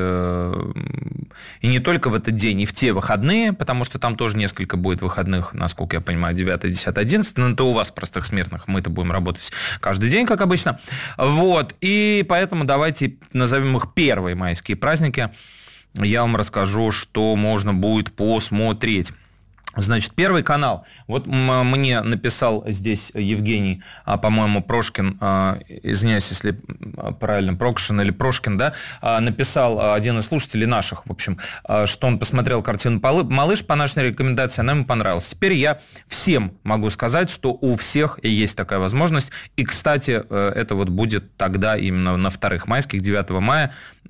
не только в этот день, и в те выходные, потому что там тоже несколько будет выходных, насколько я понимаю, 9, 10, 11. Но это у вас, простых смертных, мы-то будем работать каждый день, как обычно. Вот. И поэтому давайте назовем их первые майские праздники. Я вам расскажу, что можно будет посмотреть. Значит, Первый канал. Вот мне написал здесь Евгений, по-моему, Прошкин, извиняюсь, если правильно, Прокшин или Прошкин, да, написал один из слушателей наших, в общем, что он посмотрел картину «Малыш» по нашей рекомендации, она ему понравилась. Теперь я всем могу сказать, что у всех есть такая возможность. И, кстати, это вот будет тогда именно на вторых майских, 9 мая,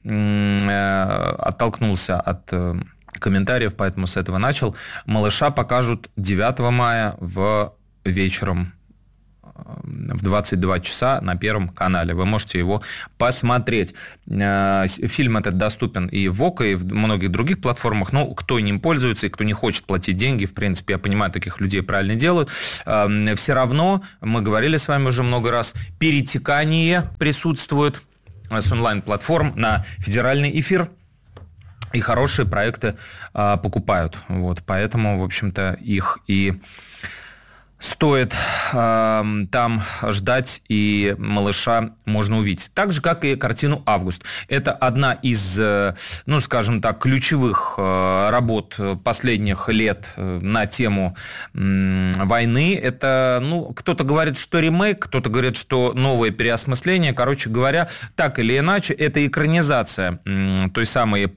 оттолкнулся от комментариев, поэтому с этого начал. «Малыша» покажут 9 мая вечером в 22 часа на Первом канале. Вы можете его посмотреть. Фильм этот доступен и в ОКО, и в многих других платформах. Но кто ним пользуется и кто не хочет платить деньги, в принципе, я понимаю, таких людей правильно делают. Все равно, мы говорили с вами уже много раз, перетекание присутствует с онлайн-платформ на федеральный эфир. И хорошие проекты покупают. Вот, поэтому, в общем-то, их и стоит там ждать, и «Малыша» можно увидеть. Так же, как и картину «Август». Это одна из, ну, скажем так, ключевых работ последних лет на тему войны. Это, ну, кто-то говорит, что ремейк, кто-то говорит, что новое переосмысление. Короче говоря, так или иначе, это экранизация той самой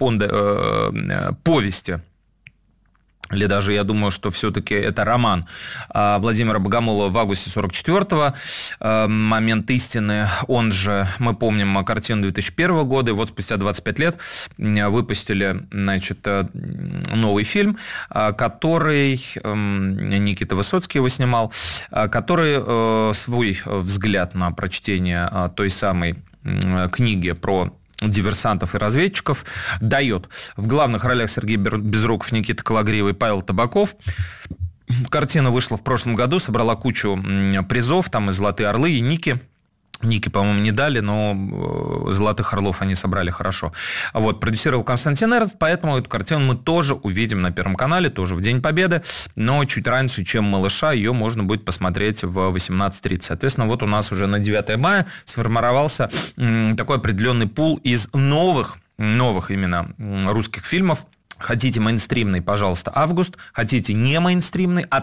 повести. Или даже, я думаю, что все-таки это роман Владимира Богомолова в августе 44-го. «Момент истины», он же, мы помним картину 2001 года, и вот спустя 25 лет выпустили, значит, новый фильм, который Никита Высоцкий его снимал, который свой взгляд на прочтение той самой книги про диверсантов и разведчиков дает. В главных ролях Сергей Безруков, Никита Кологривый, Павел Табаков. Картина вышла в прошлом году, собрала кучу призов, там и «Золотые орлы», и Ники, по-моему, не дали, но «Золотых орлов» они собрали хорошо. Вот, продюсировал Константин Эрнст, поэтому эту картину мы тоже увидим на Первом канале, тоже в День Победы, но чуть раньше, чем «Малыша», ее можно будет посмотреть в 18:30. Соответственно, вот у нас уже на 9 мая сформировался такой определенный пул из новых именно русских фильмов. Хотите мейнстримный, пожалуйста, «Август». Хотите не мейнстримный, от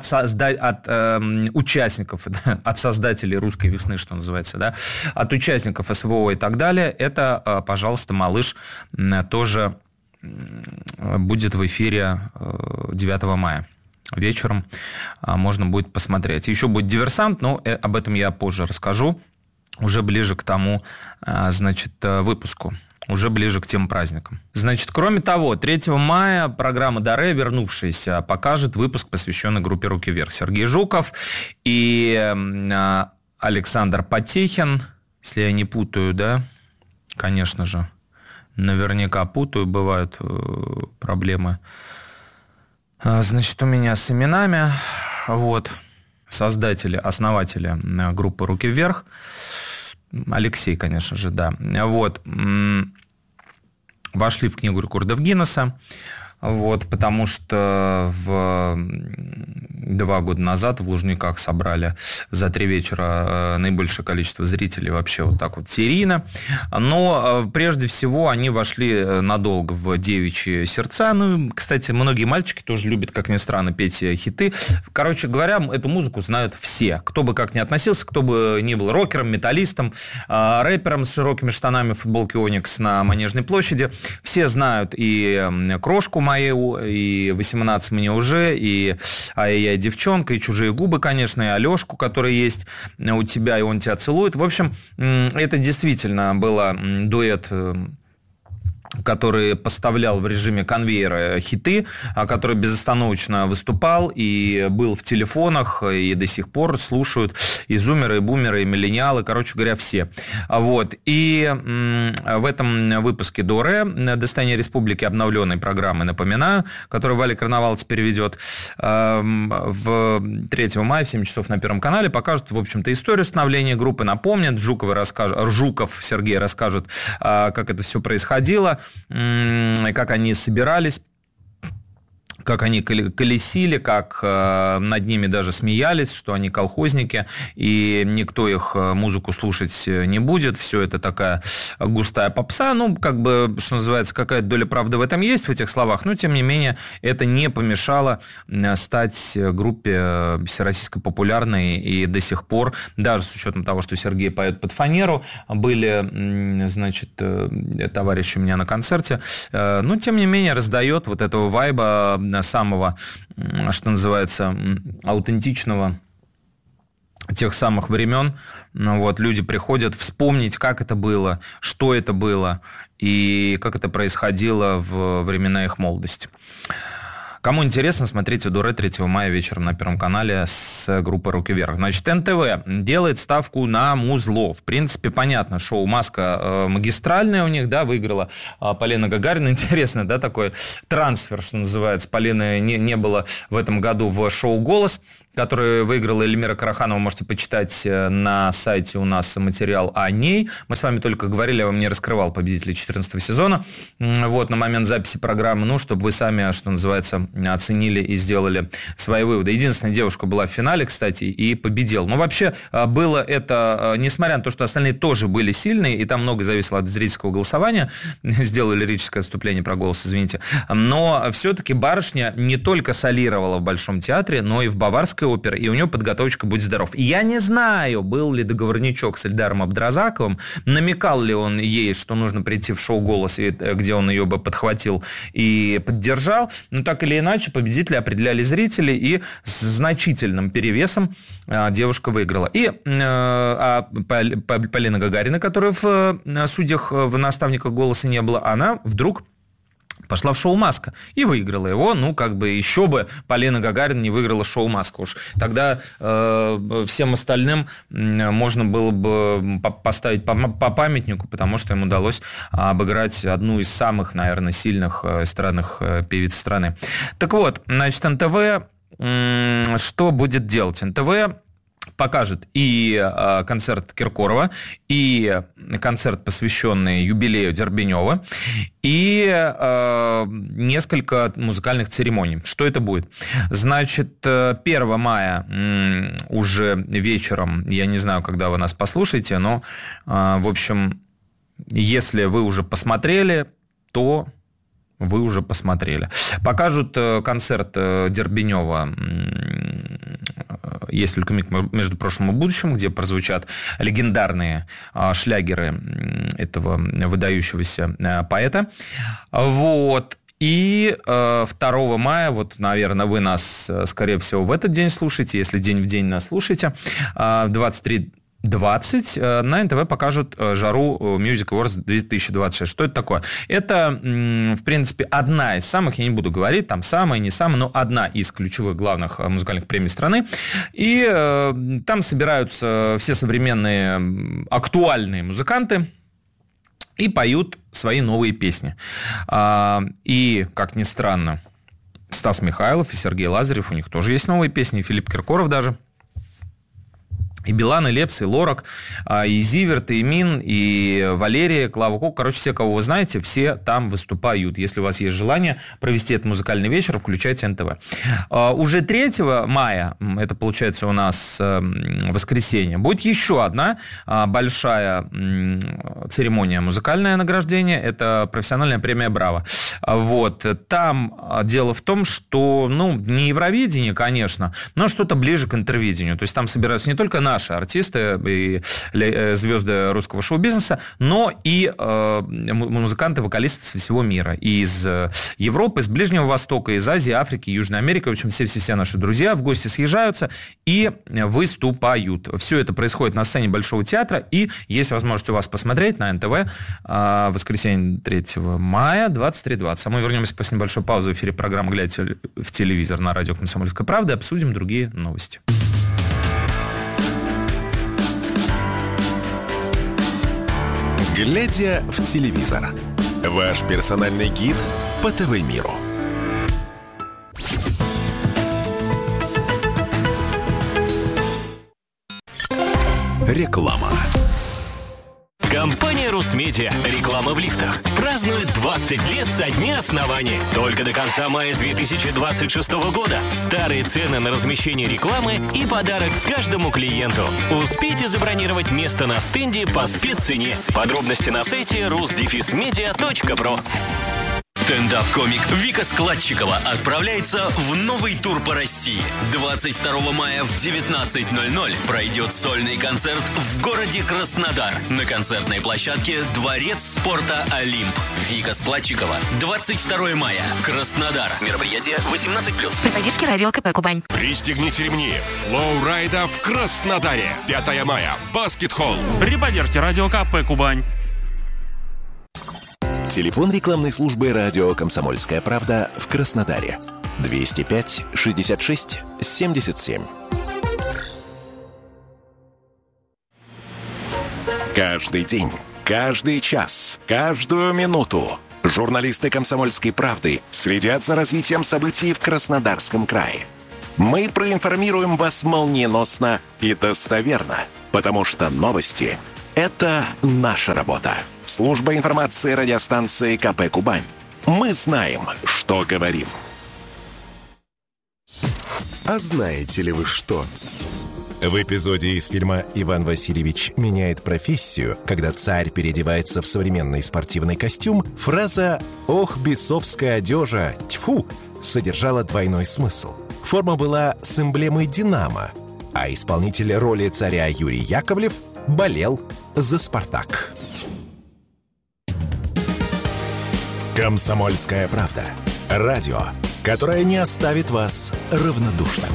участников, от создателей «Русской весны», что называется, да, от участников СВО и так далее, это, пожалуйста, «Малыш» тоже будет в эфире 9 мая. Вечером можно будет посмотреть. Еще будет «Диверсант», но об этом я позже расскажу, уже ближе к тому, значит, выпуску. Уже ближе к тем праздникам. Значит, кроме того, 3 мая программа «Даре», вернувшаяся, покажет выпуск, посвященный группе «Руки вверх». Сергей Жуков и Александр Потехин, если я не путаю, да, конечно же, наверняка путаю, бывают проблемы, значит, у меня с именами, вот, создатели, основатели группы «Руки вверх», Алексей, конечно же, да. Вот. Вошли в книгу рекордов Гиннесса. Вот, потому что 2 года назад в Лужниках собрали за 3 вечера наибольшее количество зрителей вообще вот так вот серийно. Но прежде всего они вошли надолго в девичьи сердца. Ну, кстати, многие мальчики тоже любят, как ни странно, петь хиты. Короче говоря, эту музыку знают все. Кто бы как ни относился, кто бы ни был рокером, металлистом, рэпером с широкими штанами в футболке «Оникс» на Манежной площади. Все знают и «Крошку мою», и 18 мне уже, и «Ай-яй, девчонка», и «Чужие губы», конечно, и Алешку, который есть у тебя, и он тебя целует. В общем, это действительно был дуэт который поставлял в режиме конвейера хиты, который безостановочно выступал и был в телефонах, и до сих пор слушают и зумеры, и бумеры, и миллениалы, короче говоря, все. Вот. И в этом выпуске Доре «Достояние республики» обновленной программы, напоминаю, которую Валя Карнавал теперь ведет, в 3 мая в 7 часов на Первом канале покажут, в общем-то, историю становления группы, напомнят, Жуков Сергей расскажет, как это все происходило, как они собирались, как они колесили, как над ними даже смеялись, что они колхозники, и никто их музыку слушать не будет. Все это такая густая попса. Ну, как бы, что называется, какая-то доля правды в этом есть, в этих словах, но, тем не менее, это не помешало стать группе всероссийской популярной, и до сих пор, даже с учетом того, что Сергей поет под фанеру, были, значит, товарищи у меня на концерте, но, тем не менее, раздает вот этого вайба самого, что называется, аутентичного тех самых времен. Вот, люди приходят вспомнить, как это было, что это было и как это происходило в времена их молодости. Кому интересно, смотрите Доре 3 мая вечером на Первом канале с группой «Руки вверх». Значит, НТВ делает ставку на музло. В принципе, понятно, шоу «Маска» магистральное у них, да, выиграла Полина Гагарина. Интересно, да, такой трансфер, что называется. Полины не было в этом году в шоу «Голос», который выиграла Эльмира Караханова. Можете почитать на сайте у нас материал о ней. Мы с вами только говорили, я вам не раскрывал победителей 14 сезона. Вот, на момент записи программы, ну, чтобы вы сами, что называется, оценили и сделали свои выводы. Единственная девушка была в финале, кстати, и победила. Но вообще было это, несмотря на то, что остальные тоже были сильные, и там много зависело от зрительского голосования, сделаю лирическое отступление про голос, извините, но все-таки барышня не только солировала в Большом театре, но и в Баварской опере, и у нее подготовочка «Будь здоров». И я не знаю, был ли договорничок с Эльдаром Абдразаковым, намекал ли он ей, что нужно прийти в шоу «Голос», где он ее бы подхватил и поддержал, но так или иначе победители определяли зрители, и с значительным перевесом девушка выиграла. И Полина Гагарина, которая в судьях, в наставниках «Голоса» не было, она вдруг пошла в шоу «Маска» и выиграла его. Ну, как бы еще бы Полина Гагарина не выиграла шоу «Маска». Уж тогда всем остальным можно было бы поставить по памятнику, потому что им удалось обыграть одну из самых, наверное, сильных эстрадных певиц страны. Так вот, значит, НТВ что будет делать? НТВ покажет и концерт Киркорова, и концерт, посвященный юбилею Дербенева, и несколько музыкальных церемоний. Что это будет? Значит, 1 мая уже вечером, я не знаю, когда вы нас послушаете, но, в общем, если вы уже посмотрели, то вы уже посмотрели. Покажут концерт Дербенева «Есть только миг между прошлым и будущим», где прозвучат легендарные шлягеры этого выдающегося поэта. Вот. И 2 мая, вот, наверное, вы нас, скорее всего, в этот день слушаете, если день в день нас слушаете, 23:20 на НТВ покажут «Жару Music Awards 2026». Что это такое? Это, в принципе, одна из самых, я не буду говорить, там самая, не самая, но одна из ключевых главных музыкальных премий страны. И там собираются все современные актуальные музыканты и поют свои новые песни. И, как ни странно, Стас Михайлов и Сергей Лазарев, у них тоже есть новые песни, и Филипп Киркоров даже. И Билан, и Лепс, и Лорак, и Зиверт, и Мин, и Валерия, Клава Кока. Короче, все, кого вы знаете, все там выступают. Если у вас есть желание провести этот музыкальный вечер, включайте НТВ. Уже 3 мая, это получается у нас воскресенье, будет еще одна большая церемония музыкальное награждение. Это профессиональная премия «Браво». Вот. Там дело в том, что, ну, не Евровидение, конечно, но что-то ближе к интервидению. То есть там собираются не только наши наши артисты и звезды русского шоу-бизнеса, но и музыканты, вокалисты со всего мира. И из Европы, из Ближнего Востока, из Азии, Африки, Южной Америки. В общем, все наши друзья в гости съезжаются и выступают. Все это происходит на сцене Большого театра, и есть возможность у вас посмотреть на НТВ в воскресенье 3 мая 23:20. А мы вернемся после небольшой паузы в эфире программы «Глядя в телевизор» на радио «Комсомольская правда» и обсудим другие новости. «Глядя в телевизор» – ваш персональный гид по ТВ-миру. Реклама. Компания «Русмедиа». Реклама в лифтах. Празднует 20 лет со дня основания. Только до конца мая 2026 года. Старые цены на размещение рекламы и подарок каждому клиенту. Успейте забронировать место на стенде по спеццене. Подробности на сайте rus-media.pro. Стендап-комик Вика Складчикова отправляется в новый тур по России. 22 мая в 19:00 пройдет сольный концерт в городе Краснодар на концертной площадке «Дворец спорта Олимп». Вика Складчикова. 22 мая. Краснодар. Мероприятие 18+. При поддержке радио КП «Кубань». Пристегните ремни. Флоу-райда в Краснодаре. 5 мая. Баскет-холл. При поддержке радио КП «Кубань». Телефон рекламной службы радио «Комсомольская правда» в Краснодаре. 205-66-77. Каждый день, каждый час, каждую минуту журналисты «Комсомольской правды» следят за развитием событий в Краснодарском крае. Мы проинформируем вас молниеносно и достоверно, потому что новости – это наша работа. Служба информации радиостанции КП «Кубань». Мы знаем, что говорим. А знаете ли вы что? В эпизоде из фильма «Иван Васильевич меняет профессию», когда царь переодевается в современный спортивный костюм, фраза «Ох, бесовская одежа, тьфу!» содержала двойной смысл. Форма была с эмблемой «Динамо», а исполнитель роли царя Юрий Яковлев болел за «Спартак». «Комсомольская правда». Радио, которое не оставит вас равнодушным.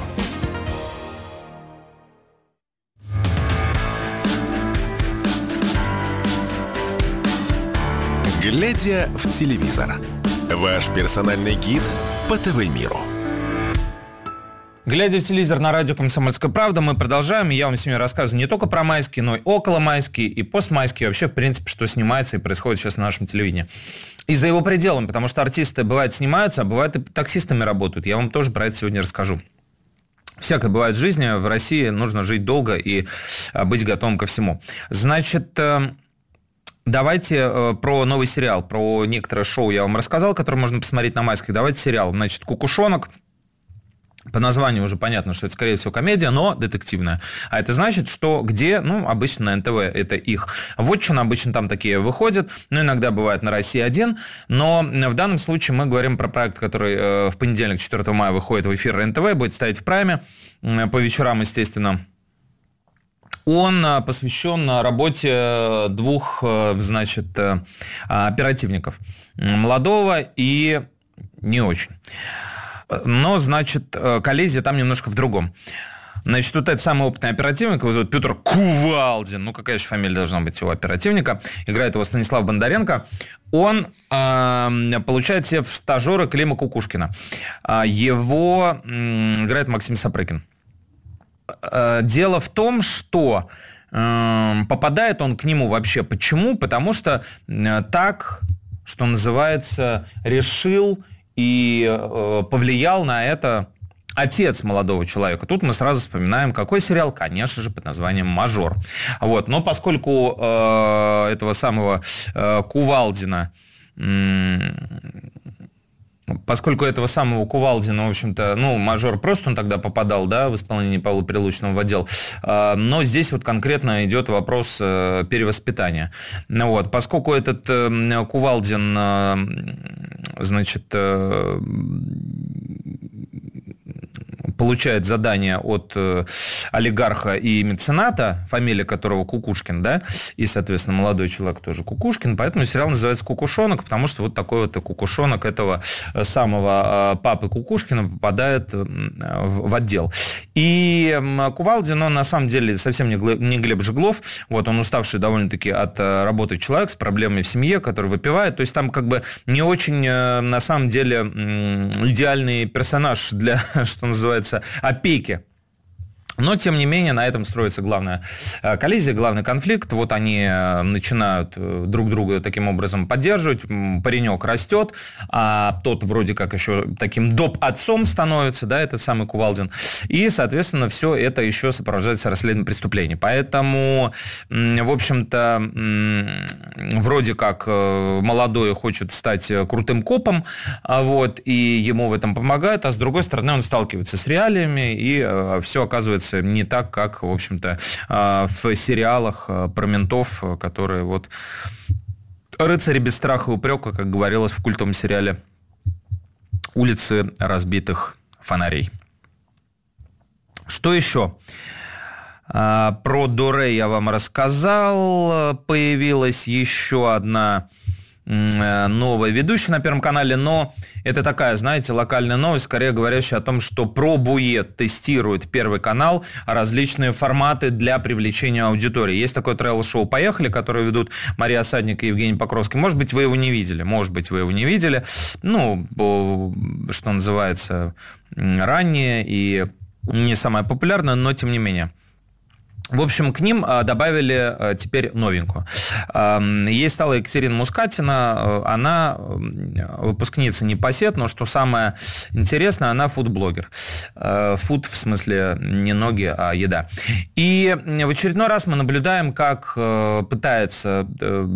«Глядя в телевизор» – ваш персональный гид по ТВ-миру. Глядя в телевизор на радио «Комсомольская правда», мы продолжаем. И я вам сегодня рассказываю не только про майские, но и околомайские, и постмайские. Вообще, в принципе, что снимается и происходит сейчас на нашем телевидении. И за его пределами, потому что артисты, бывает, снимаются, а бывает, и таксистами работают. Я вам тоже про это сегодня расскажу. Всякое бывает в жизни. В России нужно жить долго и быть готовым ко всему. Значит, давайте про новый сериал, про некоторое шоу я вам рассказал, которое можно посмотреть на майских. Давайте сериал. Значит, «Кукушонок». По названию уже понятно, что это, скорее всего, комедия, но детективная. А это значит, что где? Ну, обычно на НТВ это их вотчина, обычно там такие выходят, но иногда бывает на России-1. Но в данном случае мы говорим про проект, который в понедельник, 4 мая, выходит в эфир НТВ, будет стоять в прайме по вечерам, естественно. Он посвящен работе двух, значит, оперативников. Молодого и не очень. Но, значит, коллизия там немножко в другом. Значит, вот этот самый опытный оперативник, его зовут Петр Кувалдин. Ну, какая же фамилия должна быть у оперативника? Играет его Станислав Бондаренко. Он получает себе в стажера Клима Кукушкина. Его играет Максим Сапрыкин. Дело в том, что попадает он к нему вообще. Почему? Потому что так, что называется, решил и повлиял на это отец молодого человека. Тут мы сразу вспоминаем, какой сериал, конечно же, под названием «Мажор». Вот. Но поскольку этого самого Кувалдина, в общем-то, ну, «Мажор» просто он тогда попадал, да, в исполнении Павла Прилучного в отдел, но здесь вот конкретно идет вопрос перевоспитания. Ну, вот, поскольку этот Кувалдин, значит, получает задание от олигарха и мецената, фамилия которого Кукушкин, да, и, соответственно, молодой человек тоже Кукушкин, поэтому сериал называется «Кукушонок», потому что вот такой вот кукушонок этого самого папы Кукушкина попадает в отдел. И Кувалдин, он на самом деле совсем не Глеб Жеглов, вот он уставший довольно-таки от работы человек с проблемами в семье, который выпивает, то есть там как бы не очень, на самом деле, идеальный персонаж для, что называется, опеки. Но, тем не менее, на этом строится главная коллизия, главный конфликт. Вот они начинают друг друга таким образом поддерживать. Паренек растет, а тот вроде как еще таким доп-отцом становится, да, этот самый Кувалдин. И, соответственно, все это еще сопровождается расследованием преступлений. Поэтому, в общем-то, вроде как молодой хочет стать крутым копом, вот, и ему в этом помогают, а с другой стороны он сталкивается с реалиями, и все оказывается не так, как, в общем-то, в сериалах про ментов, которые вот рыцари без страха и упрека, как говорилось в культовом сериале «Улицы разбитых фонарей». Что еще? Про Доре я вам рассказал. Появилась еще одна новая ведущая на Первом канале, но это такая, знаете, локальная новость, скорее говорящая о том, что пробует, тестирует Первый канал различные форматы для привлечения аудитории. Есть такое тревел-шоу «Поехали», которое ведут Мария Осадник и Евгений Покровский. Может быть, вы его не видели. Ну, что называется, раннее и не самое популярное, но тем не менее. В общем, к ним добавили теперь новенькую. Ей стала Екатерина Мускатина. Она выпускница Непосед, но что самое интересное, она фуд-блогер. Фуд в смысле не ноги, а еда. И в очередной раз мы наблюдаем, как пытается